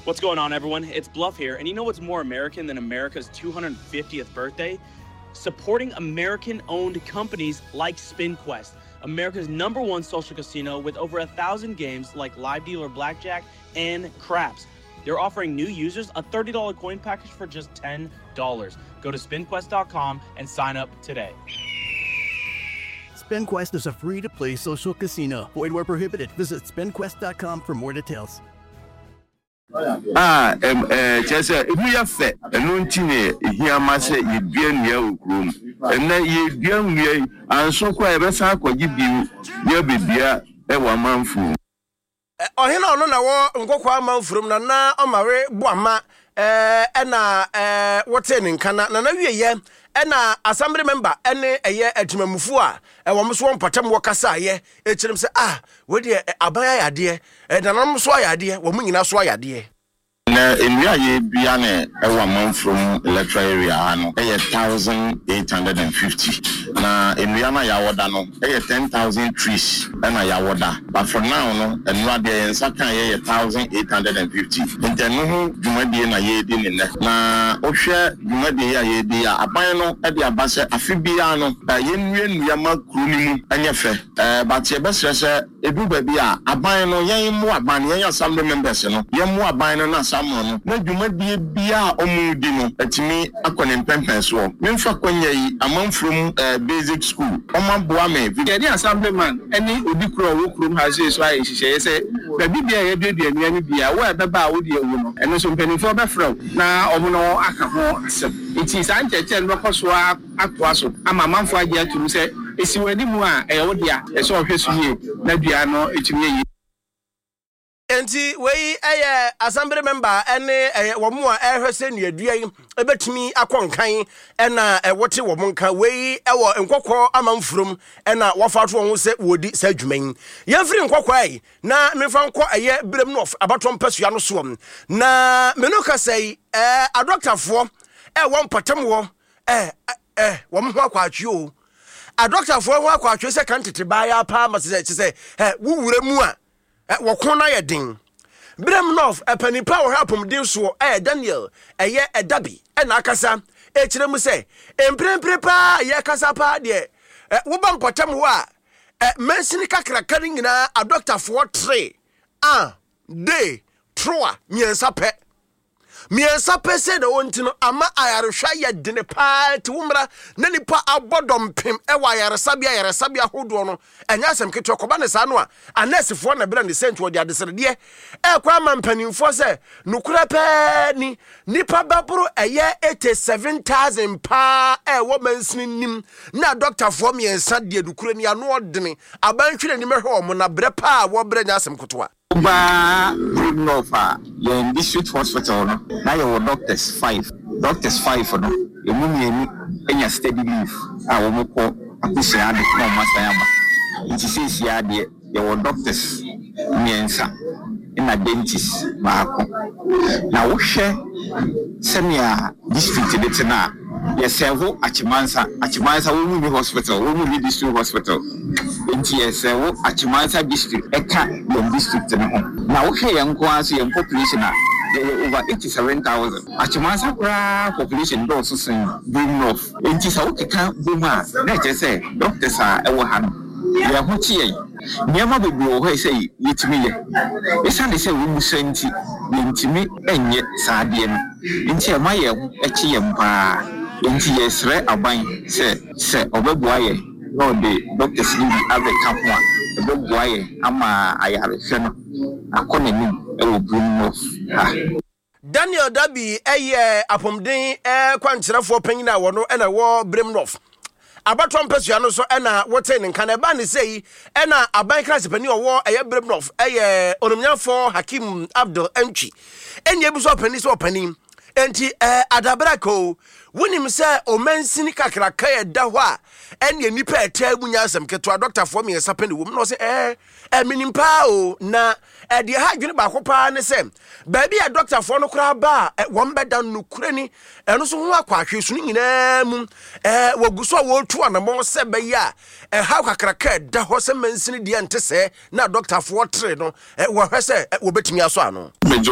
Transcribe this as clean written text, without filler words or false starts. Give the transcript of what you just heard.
What's going on, everyone? It's Bluff here, and you know what's more American than America's 250th birthday? Supporting American-owned companies like SpinQuest, America's #1 social casino with over 1,000 games like Live Dealer Blackjack and Craps. They're offering new users a $30 coin package for just $10. Go to spinquest.com and sign up today. SpinQuest is a free-to-play social casino. Void where prohibited. Visit spinquest.com for more details. Just if we have fed and no tine here, must say you be near room, and then you dear me, and so quite a sack or give you your baby a 1 month from. Oh, you know, no, go quite a month from Nana or Mary Boama, what's in Cana, Nana, yeah. Ena assembly member ene eye adwumamufu a womo so mpatam wokasa ye echirem se we de abaya yade nanam so ayade womo nyina so ayade na enua ye bia na ewa man from electoral area no 1850 na enua na ya woda no 10,000 trees na ya woda but for now no enua de ensa kan ye 1850 ntenu ho dwumade na ye di ne na ohwe dwumade ya ye di a aban no e de abase afibia no ye nua makru ni mu anyefe but ye besese edu ba bia aban no yen mu aban yen assembly members no yen mu aban no na no na dwumadie bia omudi no atimi akone mpempen so memfa kwanya yi amanfrom basic school omamboa me the assemblyman any odikuro wokrum haze so ayi hihye se ba bibia ye bia nua bia wo ebeba wo de ewu no eno so mpanifo befrɛ na omo no aka ho asem iti san cheche no koso akwa so ama manfo age aturu se esiwani mu a wo dia e so hwesu yie na dua no etimi enti we assembly member ene womo a ehwese ne adua yi ebetumi akonkan ena wote womo nka we ewo nkokɔ amamfrom ena wofato wo se wodi sa adwuman yemfiri nkokɔ ai na mefa nkɔ brem no abatom pasua no so na menoka sei adoctorfo won patam wo womo ho akwatwe o adoctorfo ho akwatwe se kan tete ba ya pa ma se wuwura mu a wakona ye din brem nof epanipa wo hapom din so Daniel edabi na akasa ekire mu se empremprepa ye kasa pa de wo ban potam ho a mensini kakraka nyina a doctor for 3 day troa miensa pe se de wontino ama ayarehwa ye dine pa ti wumra na nipa abodompem ewa ayaresabia hodo no enya asem keto koba ne sa no a anesifo na bra ne sent wo de adesere de kwa mampanimfo se nukura pe ni nipa baburo 87,000 pa wo mansini nim na doctor for miensa de nukura ni ano odene abanhwere ni mehwe mo na bre pa wo bre nya asem kotoa Ba Brunofa, you're in district hospital. Now you're doctors 5 no. You move in your steady leave. I will make a push no master yama. It says you're doctors, Miensa, in a dentist, Marco. Now, we share senior district in the Tena. Yes, several Achimansa, will be hospital, will be district hospital. In TSL, Achimansa district, Eka, district. Now, okay, young Kwasi and population over 87,000. Achimansa population also saying, boom off. In Tisauka, Buma, let us say, doctors are our hand. We are what here. Never be blow, say, it me. It's only say, we must send it to me, and yet, Sardian. Into my Echiampa. Inti yesre aban se obegwaye no de doctors ni ave kapwa obegwaye ama ayarehwe no akone nim e Bruno Daniel Dabi apomden kwankyerefo panyina wo no na wo Bremnof abatom pesua no so na wote ne kan ba ne sei na aban class pani wo Bremnof onomnyafo Hakim Abdul Entry enye bi so pani so pani enti adabrako wonim se omansini kakraka ye da ho a ene nipa eta abunya asem keto doctor for me sapani wo no se minimpa o na de ha dwene ba ko pa ne se ba bia doctor for no kra ba won beda no kurani eno so ho akwahwe so nyina mu waguso wo tu anamo se ba ya ha kakraka da ho se mansini de ente se na doctor for 3 no wo hwese wo betumi aso ano